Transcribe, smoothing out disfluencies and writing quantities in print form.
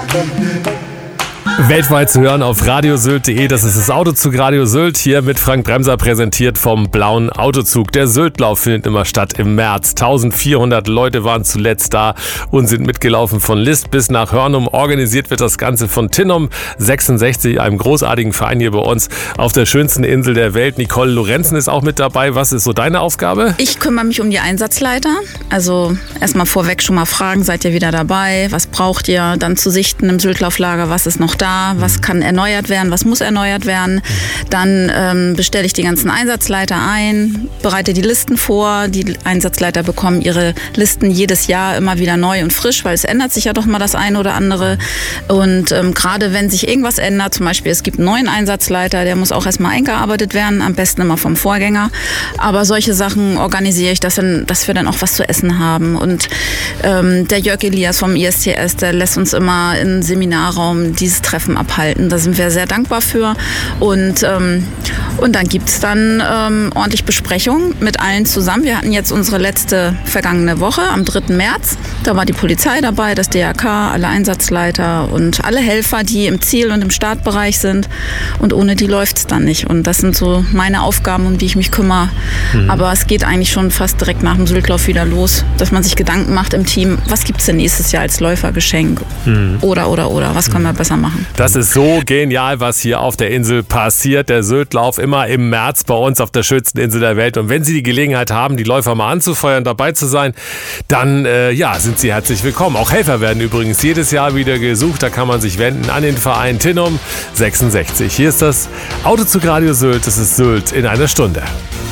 Weltweit zu hören auf radiosylt.de, das ist das Autozug Radio Sylt, hier mit Frank Bremser präsentiert vom Blauen Autozug. Der Syltlauf findet immer statt im März. 1400 Leute waren zuletzt da und sind mitgelaufen von List bis nach Hörnum. Organisiert wird das Ganze von Tinnom 66, einem großartigen Verein hier bei uns auf der schönsten Insel der Welt. Nicole Lorenzen ist auch mit dabei. Was ist so deine Aufgabe? Ich kümmere mich um die Einsatzleiter. Also erstmal vorweg schon mal fragen, seid ihr wieder dabei? Was braucht ihr? Dann zu sichten im Syltlauflager, was ist noch da? Was kann erneuert werden, was muss erneuert werden. Dann bestelle ich die ganzen Einsatzleiter ein, bereite die Listen vor. Die Einsatzleiter bekommen ihre Listen jedes Jahr immer wieder neu und frisch, weil es ändert sich ja doch mal das eine oder andere. Und gerade wenn sich irgendwas ändert, zum Beispiel es gibt einen neuen Einsatzleiter, der muss auch erstmal eingearbeitet werden, am besten immer vom Vorgänger. Aber solche Sachen organisiere ich, dass wir dann auch was zu essen haben. Und der Jörg Elias vom ISTS, der lässt uns immer im Seminarraum dieses Treffen abhalten. Da sind wir sehr dankbar für. Und dann gibt es dann ordentlich Besprechungen mit allen zusammen. Wir hatten jetzt unsere letzte vergangene Woche am 3. März. Da war die Polizei dabei, das DRK, alle Einsatzleiter und alle Helfer, die im Ziel- und im Startbereich sind. Und ohne die läuft es dann nicht. Und das sind so meine Aufgaben, um die ich mich kümmere. Aber es geht eigentlich schon fast direkt nach dem Syltlauf wieder los, dass man sich Gedanken macht im Team, was gibt es denn nächstes Jahr als Läufergeschenk? Oder, was können wir besser machen? Das ist so genial, was hier auf der Insel passiert. Der Syltlauf immer im März bei uns auf der schönsten Insel der Welt. Und wenn Sie die Gelegenheit haben, die Läufer mal anzufeuern, dabei zu sein, dann sind Sie herzlich willkommen. Auch Helfer werden übrigens jedes Jahr wieder gesucht. Da kann man sich wenden an den Verein Tinnom 66. Hier ist das Autozug Radio Sylt. Das ist Sylt in einer Stunde.